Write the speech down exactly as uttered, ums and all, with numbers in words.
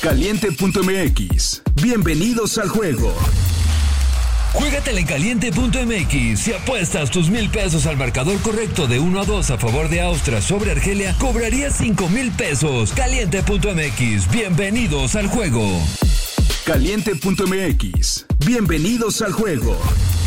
Caliente punto m x. Bienvenidos al juego. Juégatela en Caliente punto m x. Si apuestas tus mil pesos al marcador correcto de uno a dos a favor de Austria sobre Argelia, cobrarías cinco mil pesos. Caliente punto m x. Bienvenidos al juego. Caliente punto m x. Bienvenidos al juego.